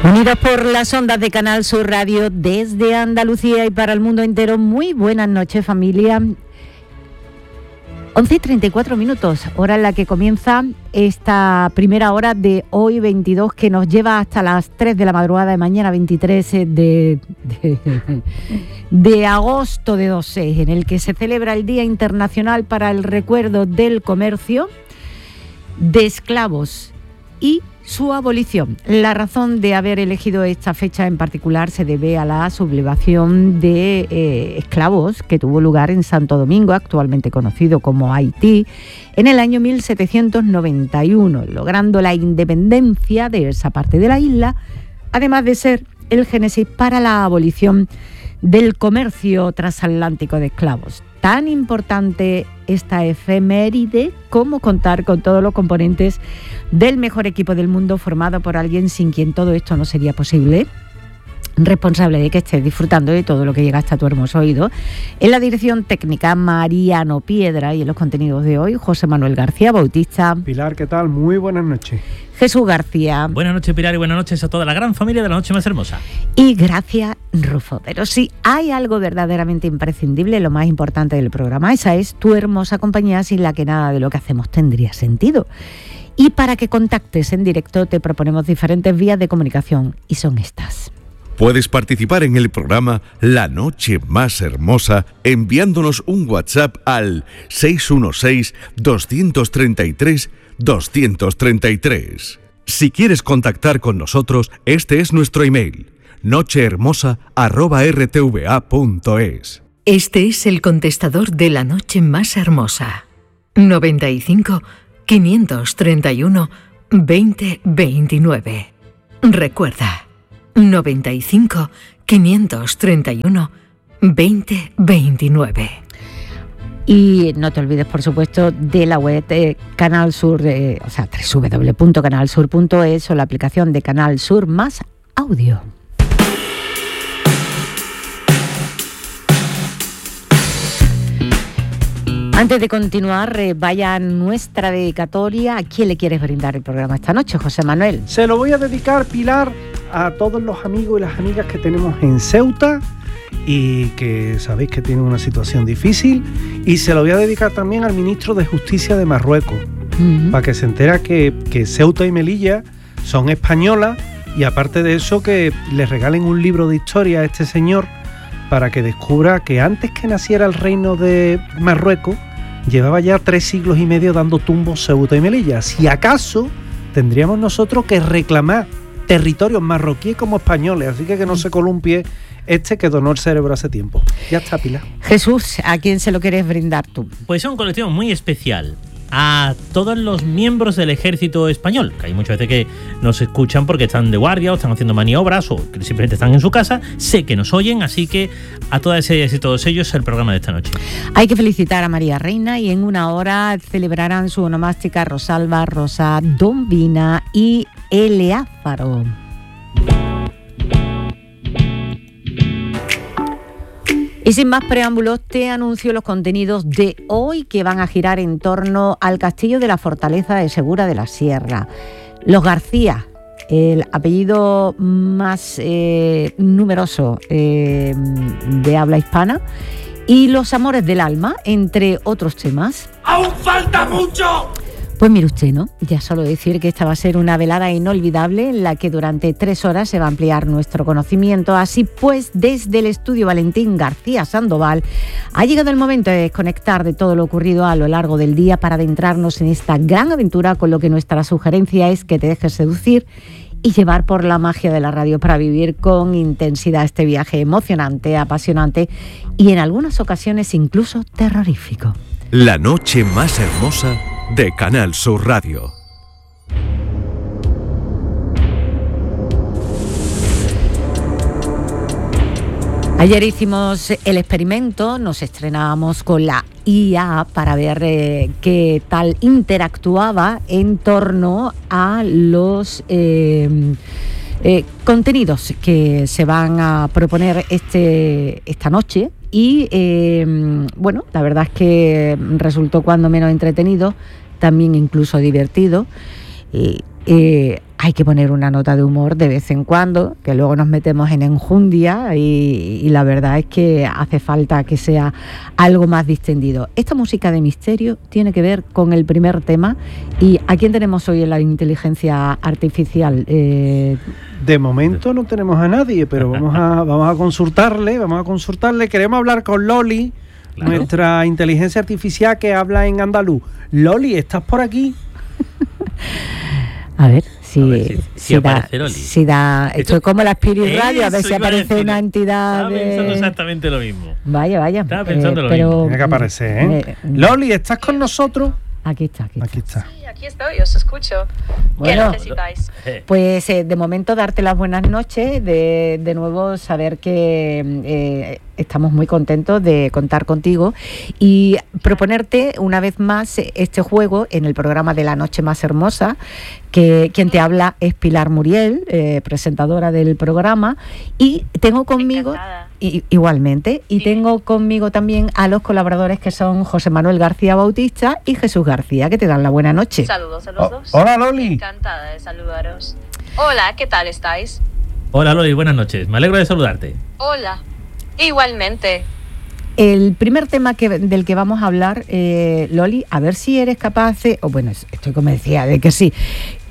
Unidos por las ondas de Canal Sur Radio desde Andalucía y para el mundo entero, muy buenas noches, familia. 11:34, hora en la que comienza esta primera hora de hoy 22, que nos lleva hasta las 3 de la madrugada de mañana 23 de agosto de 26, en el que se celebra el Día Internacional para el Recuerdo del Comercio de Esclavos y su abolición. La razón de haber elegido esta fecha en particular se debe a la sublevación de esclavos que tuvo lugar en Santo Domingo, actualmente conocido como Haití, en el año 1791, logrando la independencia de esa parte de la isla, además de ser el génesis para la abolición del comercio transatlántico de esclavos. Tan importante esta efeméride como contar con todos los componentes del mejor equipo del mundo, formado por alguien sin quien todo esto no sería posible, responsable de que estés disfrutando de todo lo que llega hasta tu hermoso oído. En la dirección técnica, Mariano Piedra, y en los contenidos de hoy, José Manuel García Bautista. Pilar, ¿qué tal? Muy buenas noches. Jesús García. Buenas noches, Pilar, y buenas noches a toda la gran familia de La Noche Más Hermosa. Y gracias, Rufo. Pero si hay algo verdaderamente imprescindible, lo más importante del programa, esa es tu hermosa compañía, sin la que nada de lo que hacemos tendría sentido. Y para que contactes en directo te proponemos diferentes vías de comunicación, y son estas. Puedes participar en el programa La Noche Más Hermosa enviándonos un WhatsApp al 616-233-233. Si quieres contactar con nosotros, este es nuestro email: nochehermosa@rtva.es. Este es el contestador de La Noche Más Hermosa. 95 531 2029. Recuerda, 95 531 2029. Y no te olvides, por supuesto, de la web de Canal Sur, www.canalsur.es, o la aplicación de Canal Sur Más Audio. Antes de continuar, vaya nuestra dedicatoria. ¿A quién le quieres brindar el programa esta noche, José Manuel? Se lo voy a dedicar, Pilar, a todos los amigos y las amigas que tenemos en Ceuta y que sabéis que tienen una situación difícil, y se lo voy a dedicar también al ministro de Justicia de Marruecos, para que se entera que Ceuta y Melilla son españolas, y aparte de eso que le regalen un libro de historia a este señor para que descubra que antes que naciera el reino de Marruecos llevaba ya 3 siglos y medio dando tumbos Ceuta y Melilla. Si acaso tendríamos nosotros que reclamar territorios marroquíes como españoles, así que no se columpie que donó el cerebro hace tiempo. Ya está, Pilar. Jesús, ¿a quién se lo quieres brindar tú? Pues es un colectivo muy especial. A todos los miembros del ejército español, que hay muchas veces que nos escuchan porque están de guardia o están haciendo maniobras o que simplemente están en su casa. Sé que nos oyen, así que a todas ellas y todos ellos el programa de esta noche. Hay que felicitar a María Reina, y en una hora celebrarán su onomástica Rosalba, Rosa, Don Vina y Eleázaro. Y sin más preámbulos, te anuncio los contenidos de hoy, que van a girar en torno al castillo de la fortaleza de Segura de la Sierra, los García, el apellido más numeroso de habla hispana, y los amores del alma, entre otros temas. ¡Aún falta mucho! Pues mire usted, ¿no? Ya solo decir que esta va a ser una velada inolvidable en la que durante 3 horas se va a ampliar nuestro conocimiento. Así pues, desde el estudio Valentín García Sandoval, ha llegado el momento de desconectar de todo lo ocurrido a lo largo del día para adentrarnos en esta gran aventura, con lo que nuestra sugerencia es que te dejes seducir y llevar por la magia de la radio para vivir con intensidad este viaje emocionante, apasionante y en algunas ocasiones incluso terrorífico. La Noche Más Hermosa de Canal Sur Radio. Ayer hicimos el experimento, nos estrenábamos con la IA para ver qué tal interactuaba en torno a los contenidos que se van a proponer esta noche. Y bueno, la verdad es que resultó cuando menos entretenido, también incluso divertido. hay que poner una nota de humor de vez en cuando, que luego nos metemos en enjundia y la verdad es que hace falta que sea algo más distendido. Esta música de misterio tiene que ver con el primer tema. ¿Y a quién tenemos hoy en la inteligencia artificial? De momento no tenemos a nadie, pero vamos a consultarle. Queremos hablar con Loli, claro, nuestra inteligencia artificial que habla en andaluz. Loli, ¿estás por aquí? A ver si aparece Loli. Esto es como la Spirit Radio, a ver si aparece una entidad. Estaba pensando exactamente lo mismo. Vaya. Estaba pensando lo pero mismo. Tiene que aparecer, ¿eh? Loli, ¿estás con nosotros? Aquí está. Sí, aquí estoy, os escucho. Bueno, ¿qué necesitáis? Pues de momento darte las buenas noches, de nuevo saber que estamos muy contentos de contar contigo y proponerte una vez más este juego en el programa de La Noche Más Hermosa, que quien te habla es Pilar Muriel, presentadora del programa, y tengo conmigo... Igualmente, y tengo conmigo también a los colaboradores que son José Manuel García Bautista y Jesús García, que te dan la buena noche. Saludos a los dos. Hola, Loli. Encantada de saludaros. Hola, ¿qué tal estáis? Hola, Loli, buenas noches. Me alegro de saludarte. Hola, igualmente. El primer tema del que vamos a hablar, Loli, a ver si eres capaz de... estoy convencida de que sí.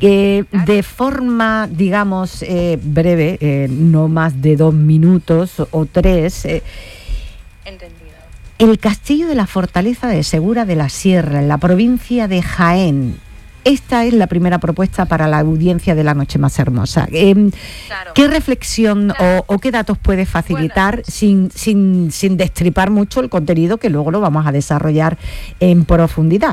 De forma, digamos, breve, no más de 2 minutos o 3... Entendido. El castillo de la fortaleza de Segura de la Sierra, en la provincia de Jaén. Esta es la primera propuesta para la audiencia de La Noche Más Hermosa. Claro. ¿Qué reflexión o qué datos puedes facilitar sin destripar mucho el contenido, que luego lo vamos a desarrollar en profundidad?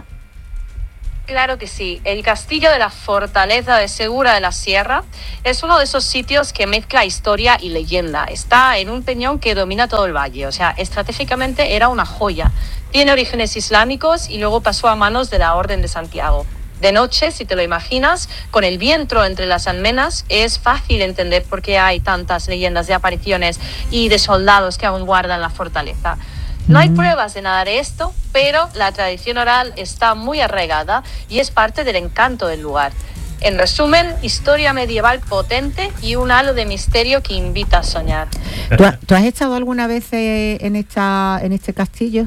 Claro que sí. El castillo de la fortaleza de Segura de la Sierra es uno de esos sitios que mezcla historia y leyenda. Está en un peñón que domina todo el valle. O sea, estratégicamente era una joya. Tiene orígenes islámicos y luego pasó a manos de la Orden de Santiago. De noche, si te lo imaginas, con el viento entre las almenas, es fácil entender por qué hay tantas leyendas de apariciones y de soldados que aún guardan la fortaleza. No hay pruebas de nada de esto, pero la tradición oral está muy arraigada y es parte del encanto del lugar. En resumen, historia medieval potente y un halo de misterio que invita a soñar. ¿Tú has estado alguna vez en este castillo?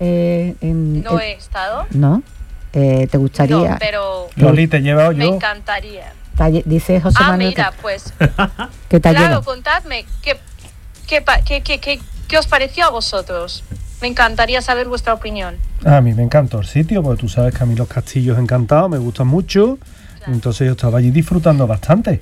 No he estado. ¿No? ¿Te gustaría? No, pero Loli, te he llevado yo. me encantaría. Dice José Manuel. Mira, pues. ¿Qué te Claro, lleva? contadme qué os pareció a vosotros. Me encantaría saber vuestra opinión. A mí me encantó el sitio, porque tú sabes que a mí los castillos encantados me gustan mucho. Claro. Entonces yo estaba allí disfrutando bastante.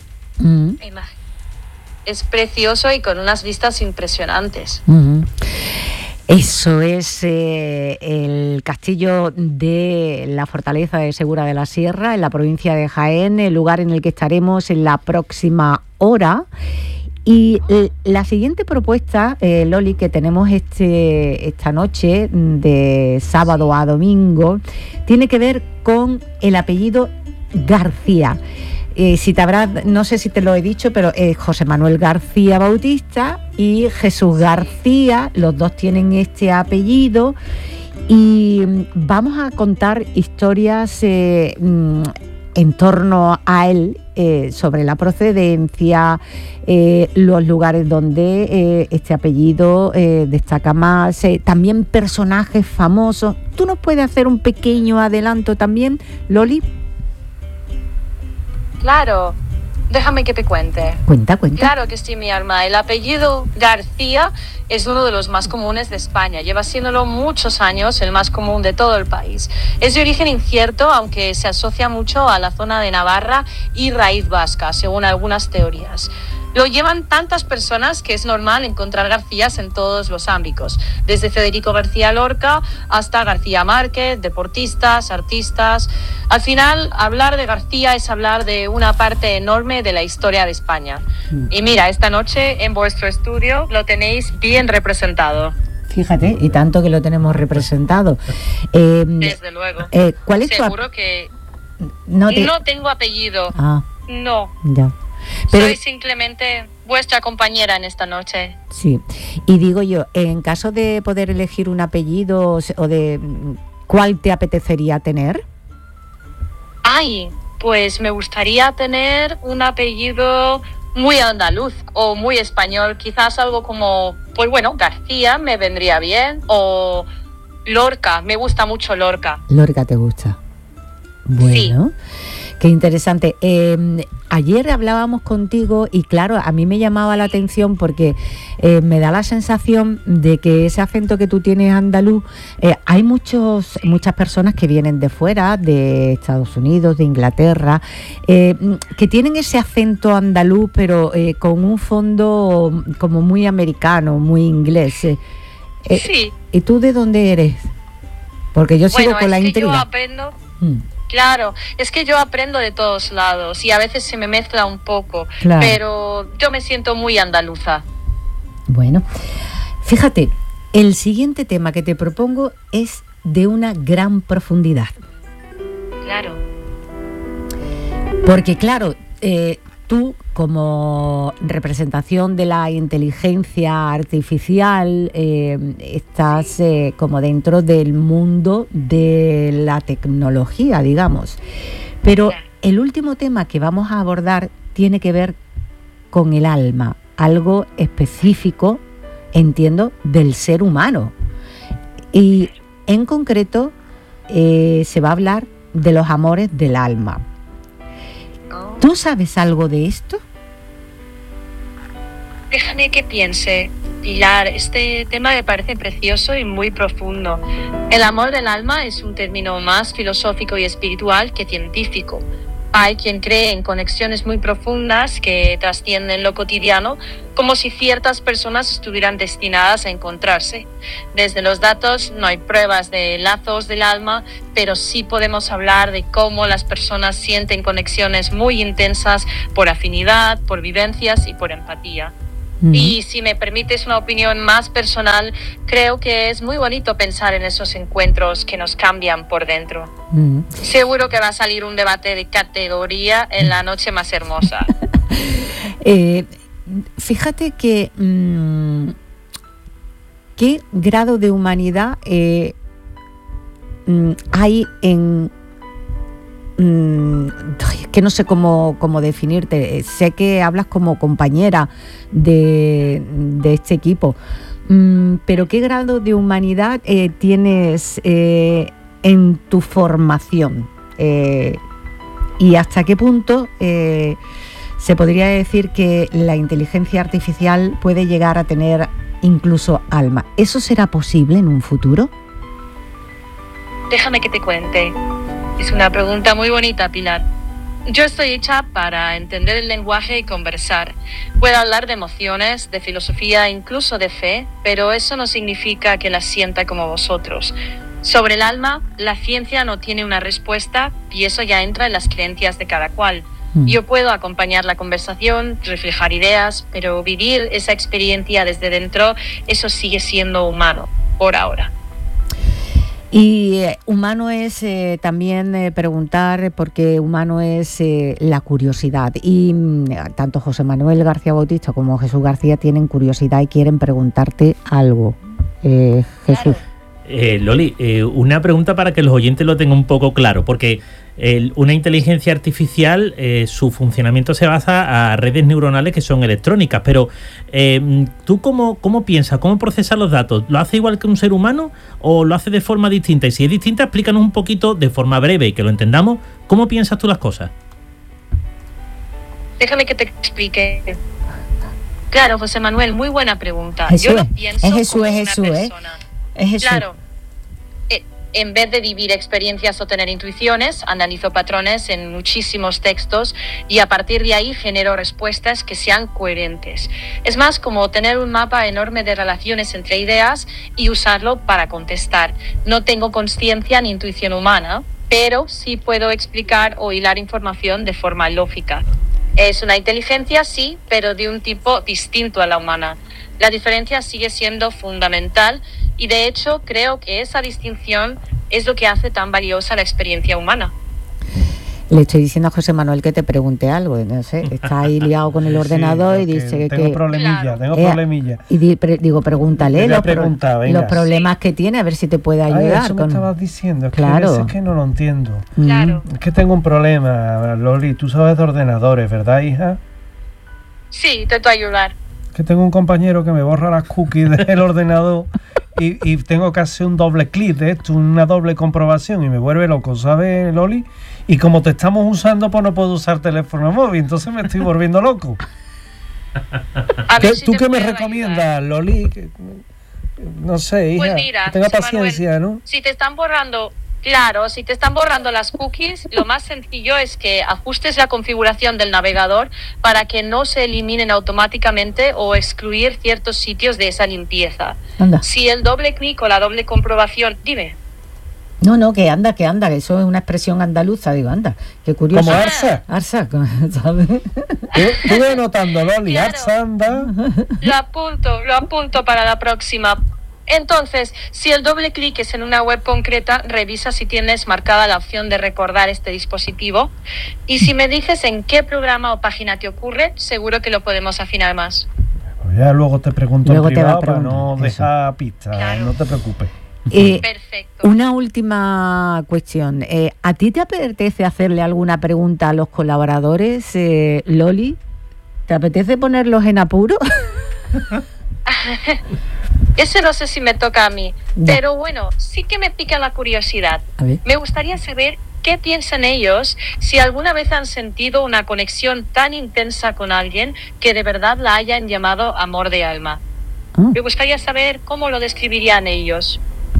Es precioso y con unas vistas impresionantes. Eso es el castillo de la fortaleza de Segura de la Sierra, en la provincia de Jaén, el lugar en el que estaremos en la próxima hora. Y la siguiente propuesta, Loli, que tenemos esta noche, de sábado a domingo, tiene que ver con el apellido García. No sé si te lo he dicho, pero José Manuel García Bautista y Jesús García, los dos tienen este apellido, y vamos a contar historias en torno a él, sobre la procedencia, los lugares donde este apellido destaca más, también personajes famosos. ¿Tú nos puedes hacer un pequeño adelanto también, Loli? Claro, déjame que te cuente. Cuenta. Claro que sí, mi alma. El apellido García es uno de los más comunes de España. Lleva siéndolo muchos años, el más común de todo el país. Es de origen incierto, aunque se asocia mucho a la zona de Navarra y raíz vasca, según algunas teorías. Lo llevan tantas personas que es normal encontrar Garcías en todos los ámbitos, desde Federico García Lorca hasta García Márquez, deportistas, artistas. Al final, hablar de García es hablar de una parte enorme de la historia de España. Y mira, esta noche en vuestro estudio lo tenéis bien representado. Fíjate, y tanto que lo tenemos representado. Desde luego. ¿Cuál es Seguro que no tengo apellido. No. Ya. Pero, soy simplemente vuestra compañera en esta noche. Sí, y digo yo, en caso de poder elegir un apellido o de cuál te apetecería tener. Ay, Pues me gustaría tener un apellido muy andaluz o muy español, quizás algo como, pues bueno, García me vendría bien, o Lorca, me gusta mucho Lorca. Lorca te gusta. Bueno, sí. Qué interesante. Ayer hablábamos contigo y claro, a mí me llamaba la atención porque me da la sensación de que ese acento que tú tienes andaluz, hay muchas personas que vienen de fuera, de Estados Unidos, de Inglaterra, que tienen ese acento andaluz pero con un fondo como muy americano, muy inglés. Sí. ¿Y tú de dónde eres? Porque yo sigo con la intriga. Yo aprendo... Claro, es que yo aprendo de todos lados y a veces se me mezcla un poco, claro. Pero yo me siento muy andaluza. Bueno, fíjate, el siguiente tema que te propongo es de una gran profundidad. Claro. Porque claro, tú como representación de la inteligencia artificial estás como dentro del mundo de la tecnología, digamos. Pero el último tema que vamos a abordar tiene que ver con el alma, algo específico, entiendo, del ser humano. Y en concreto se va a hablar de los amores del alma. ¿Tú sabes algo de esto? Déjame que piense, Pilar. Este tema me parece precioso y muy profundo. El amor del alma es un término más filosófico y espiritual que científico. Hay quien cree en conexiones muy profundas que trascienden lo cotidiano, como si ciertas personas estuvieran destinadas a encontrarse. Desde los datos no hay pruebas de lazos del alma, pero sí podemos hablar de cómo las personas sienten conexiones muy intensas por afinidad, por vivencias y por empatía. Y si me permites una opinión más personal, creo que es muy bonito pensar en esos encuentros que nos cambian por dentro. Seguro que va a salir un debate de categoría en la noche más hermosa. Fíjate que qué grado de humanidad hay en... que no sé cómo definirte. Sé que hablas como compañera de este equipo, pero ¿qué grado de humanidad tienes en tu formación? ¿Y hasta qué punto se podría decir que la inteligencia artificial puede llegar a tener incluso alma? ¿Eso será posible en un futuro? Déjame que te cuente. Es una pregunta muy bonita, Pilar. Yo estoy hecha para entender el lenguaje y conversar. Puedo hablar de emociones, de filosofía, incluso de fe, pero eso no significa que las sienta como vosotros. Sobre el alma, la ciencia no tiene una respuesta y eso ya entra en las creencias de cada cual. Yo puedo acompañar la conversación, reflejar ideas, pero vivir esa experiencia desde dentro, eso sigue siendo humano, por ahora. Y humano es también preguntar, porque humano es la curiosidad. Y tanto José Manuel García Bautista como Jesús García tienen curiosidad y quieren preguntarte algo. Jesús. Loli, una pregunta para que los oyentes lo tengan un poco claro, porque una inteligencia artificial, su funcionamiento se basa a redes neuronales que son electrónicas, pero ¿tú cómo piensas, cómo procesas los datos? ¿Lo hace igual que un ser humano o lo hace de forma distinta? Y si es distinta, explícanos un poquito de forma breve y que lo entendamos, ¿cómo piensas tú las cosas? Déjame que te explique. Claro, José Manuel, muy buena pregunta. Jesús, yo lo pienso es Jesús, como es una Jesús, persona. Es Jesús. Claro. En vez de vivir experiencias o tener intuiciones, analizo patrones en muchísimos textos y a partir de ahí genero respuestas que sean coherentes. Es más como tener un mapa enorme de relaciones entre ideas y usarlo para contestar. No tengo consciencia ni intuición humana, pero sí puedo explicar o hilar información de forma lógica. Es una inteligencia, sí, pero de un tipo distinto a la humana. La diferencia sigue siendo fundamental y de hecho creo que esa distinción es lo que hace tan valiosa la experiencia humana. Le estoy diciendo a José Manuel que te pregunte algo, no sé, está ahí liado con el ordenador y dice que... Tengo problemilla. Y digo, pregúntale los problemas que tiene, a ver si te puede ayudar. Eso me estabas diciendo, es claro. que es que no lo entiendo. Claro. Es que tengo un problema, Loli, tú sabes de ordenadores, ¿verdad, hija? Sí, intento ayudar. Que tengo un compañero que me borra las cookies del ordenador y tengo que hacer un doble clic de esto, una doble comprobación y me vuelve loco, ¿sabes, Loli? Y como te estamos usando, pues no puedo usar teléfono móvil, entonces me estoy volviendo loco. ¿Tú qué me recomiendas, Loli? No sé, hija, pues mira, que tenga José paciencia, Manuel, ¿no? Si te están borrando las cookies, lo más sencillo es que ajustes la configuración del navegador para que no se eliminen automáticamente o excluir ciertos sitios de esa limpieza. Anda. Si el doble clic o la doble comprobación... Dime. No, que anda, que eso es una expresión andaluza, digo, anda, qué curioso. Como Arsa. Arsa, ¿sabes? Estuve anotando, Loli, Claro. Arsa anda. Lo apunto para la próxima. Entonces, si el doble clic es en una web concreta, revisa si tienes marcada la opción de recordar este dispositivo. Y si me dices en qué programa o página te ocurre, seguro que lo podemos afinar más. Pues ya luego te pregunto Luego en te va a privado para no preguntar, eso. dejar pistas, Claro. no te preocupes. Perfecto. Una última cuestión. ¿A ti te apetece hacerle alguna pregunta a los colaboradores, Loli? ¿Te apetece ponerlos en apuro? Ese no sé si me toca a mí, Ya. pero bueno, sí que me pica la curiosidad. A ver. Me gustaría saber qué piensan ellos si alguna vez han sentido una conexión tan intensa con alguien que de verdad la hayan llamado amor de alma. Me gustaría saber cómo lo describirían ellos.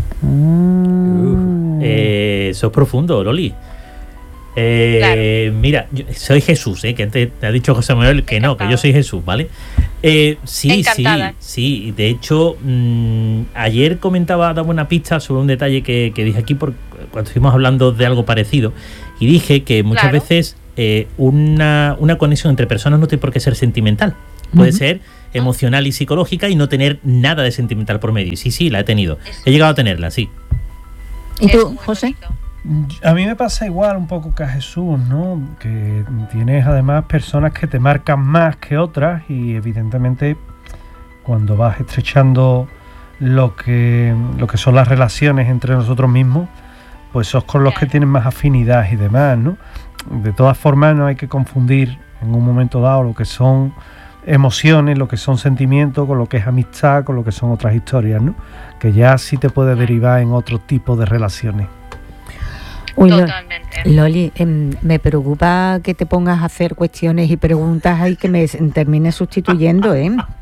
Eso es profundo, Loli. Claro. Mira, yo soy Jesús, que antes te ha dicho José Manuel que no, que yo soy Jesús, ¿vale? Encantada. Sí. De hecho, ayer daba una pista sobre un detalle que dije aquí cuando estuvimos hablando de algo parecido y dije que muchas Claro. veces una conexión entre personas no tiene por qué ser sentimental. Puede ser emocional y psicológica y no tener nada de sentimental por medio. Sí, la he tenido. He llegado a tenerla, sí. ¿Y Es tú, muy José? bonito. A mí me pasa igual un poco que a Jesús, ¿no? Que tienes además personas que te marcan más que otras y evidentemente cuando vas estrechando lo que son las relaciones entre nosotros mismos, pues sos con los que tienen más afinidad y demás, ¿no? De todas formas no hay que confundir en un momento dado lo que son emociones, lo que son sentimientos, con lo que es amistad, con lo que son otras historias, ¿no? Que ya sí te puede derivar en otro tipo de relaciones. Uy, Totalmente. Loli, me preocupa que te pongas a hacer cuestiones y preguntas ahí que me termines sustituyendo, ¿eh? No,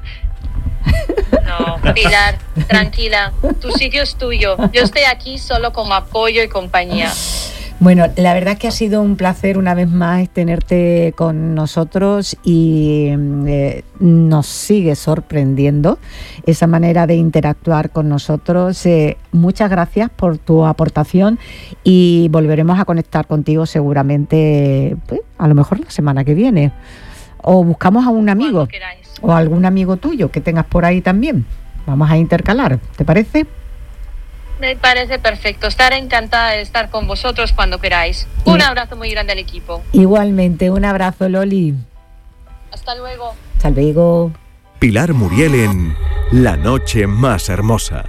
Pilar, tranquila. Tu sitio es tuyo. Yo estoy aquí solo como apoyo y compañía. Bueno, la verdad es que ha sido un placer una vez más tenerte con nosotros y nos sigue sorprendiendo esa manera de interactuar con nosotros. Muchas gracias por tu aportación y volveremos a conectar contigo seguramente, pues, a lo mejor la semana que viene. O buscamos a un amigo Cuando queráis. o a algún amigo tuyo que tengas por ahí también. Vamos a intercalar, ¿te parece? Me parece perfecto. Estaré encantada de estar con vosotros cuando queráis. Un abrazo muy grande al equipo. Igualmente, un abrazo, Loli. Hasta luego. Hasta luego. Pilar Muriel en La Noche Más Hermosa.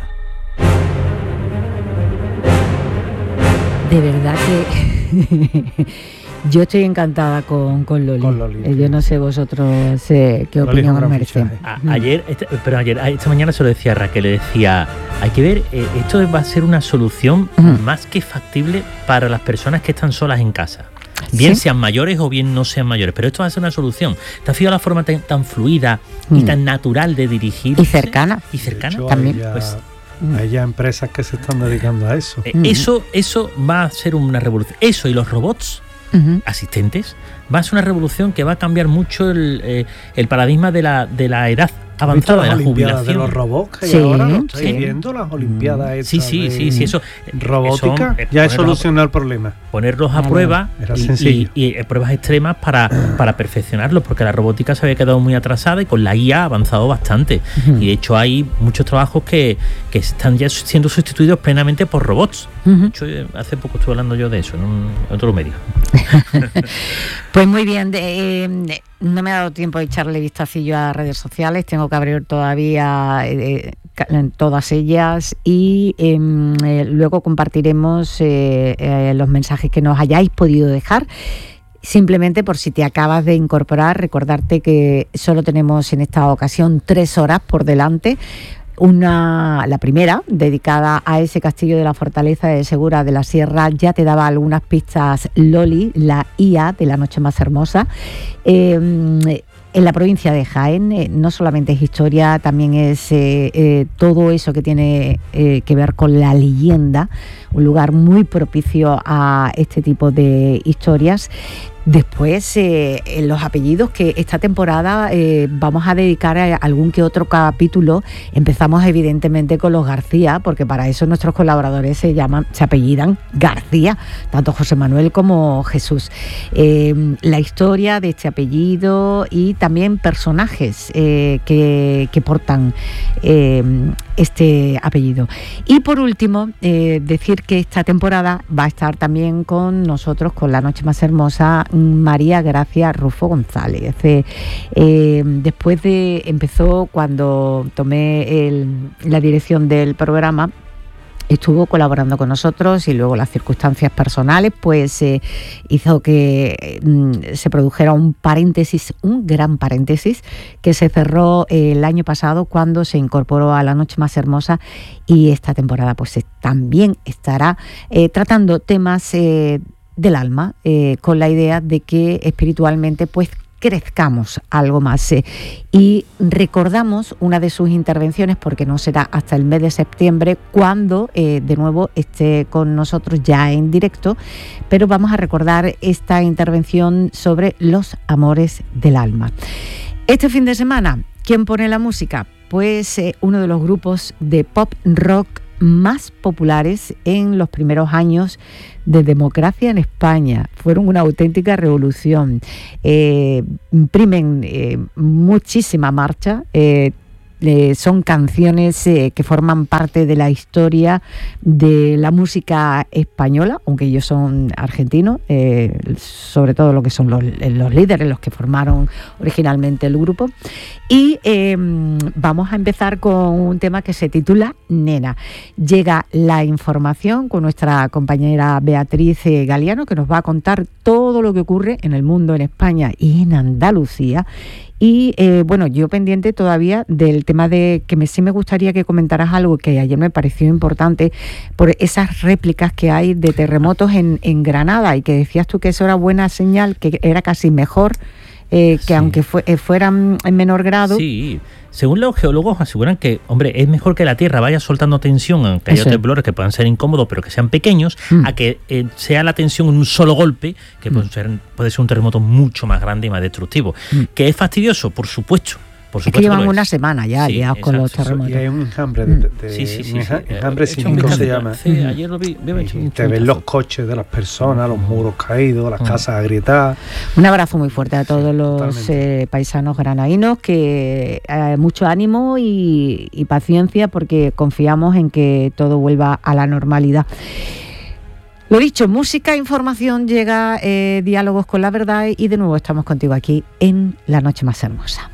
De verdad que yo estoy encantada con Loli. Con Loli. Yo no sé vosotros qué Loli es un opinión os gran merece. fichaje. Esta mañana se lo decía a Raquel, le decía, hay que ver, esto va a ser una solución más que factible para las personas que están solas en casa. Bien ¿Sí? sean mayores o bien no sean mayores, pero esto va a ser una solución. ¿Te has fijado la forma tan fluida y tan natural de dirigir? Y cercana. Y cercana. De hecho, también. Hay ya empresas que se están dedicando a eso. Eso va a ser una revolución. Eso y los robots asistentes va a ser una revolución que va a cambiar mucho el paradigma de la edad avanzada de la Olimpiadas de jubilación. los robots que hay Sí, ahora, ¿lo estáis sí. viendo? Las Olimpiadas Sí, estas sí, de eso. robótica, eso, ya he ponerlos solucionado el problema. ponerlos a Vale. prueba Era sencillo. y pruebas extremas para perfeccionarlos, porque la robótica se había quedado muy atrasada y con la IA ha avanzado bastante. Y de hecho hay muchos trabajos que están ya siendo sustituidos plenamente por robots. De hecho, hace poco estuve hablando yo de eso en otro medio. Pues muy bien, no me ha dado tiempo de echarle vistacillo a redes sociales, tengo que abrir todavía en todas ellas y luego compartiremos los mensajes que nos hayáis podido dejar. Simplemente por si te acabas de incorporar, recordarte que solo tenemos en esta ocasión 3 horas por delante. La primera, dedicada a ese castillo de la fortaleza de Segura de la Sierra, ya te daba algunas pistas Loli, la IA de La Noche Más Hermosa. En la provincia de Jaén no solamente es historia, también es todo eso que tiene que ver con la leyenda, un lugar muy propicio a este tipo de historias. Después, en los apellidos, que esta temporada vamos a dedicar a algún que otro capítulo. Empezamos evidentemente con los García, porque para eso nuestros colaboradores se apellidan García, tanto José Manuel como Jesús. La historia de este apellido y también personajes que portan este apellido. Y por último, decir que esta temporada va a estar también con nosotros, con La Noche Más Hermosa, María Gracia Rufo González. Después empezó cuando tomé la dirección del programa, estuvo colaborando con nosotros y luego las circunstancias personales pues hizo que se produjera un gran paréntesis que se cerró el año pasado cuando se incorporó a La Noche Más Hermosa, y esta temporada pues también estará tratando temas del alma, con la idea de que espiritualmente pues crezcamos algo más. Y recordamos una de sus intervenciones, porque no será hasta el mes de septiembre cuando de nuevo esté con nosotros ya en directo, pero vamos a recordar esta intervención sobre los amores del alma. Este fin de semana, ¿quién pone la música? Pues uno de los grupos de pop rock más populares en los primeros años de democracia en España. Fueron una auténtica revolución. Imprimen muchísima marcha. Son canciones que forman parte de la historia de la música española, aunque ellos son argentinos, sobre todo lo que son los líderes, los que formaron originalmente el grupo. Y vamos a empezar con un tema que se titula Nena. Llega la información con nuestra compañera Beatriz Galiano, que nos va a contar todo lo que ocurre en el mundo, en España y en Andalucía. Y bueno, yo pendiente todavía del tema de que sí me gustaría que comentaras algo que ayer me pareció importante, por esas réplicas que hay de terremotos en Granada, y que decías tú que eso era buena señal, que era casi mejor que sí, aunque fueran en menor grado. Sí, según los geólogos aseguran que, hombre, es mejor que la Tierra vaya soltando tensión, aunque haya temblores que puedan ser incómodos, pero que sean pequeños, a que sea la tensión en un solo golpe, que puede ser un terremoto mucho más grande y más destructivo. ¿Que es fastidioso? Por supuesto. Es que llevan una semana ya liados con los terremotos. Y hay un enjambre enjambre sísmico se llama. Sí, ayer lo vi. Y te ven los coches de las personas, los muros caídos, las casas agrietadas. Un abrazo muy fuerte a todos los paisanos granadinos, que mucho ánimo y paciencia, porque confiamos en que todo vuelva a la normalidad. Lo dicho, música, información, llega Diálogos con la Verdad, y de nuevo estamos contigo aquí en La Noche Más Hermosa.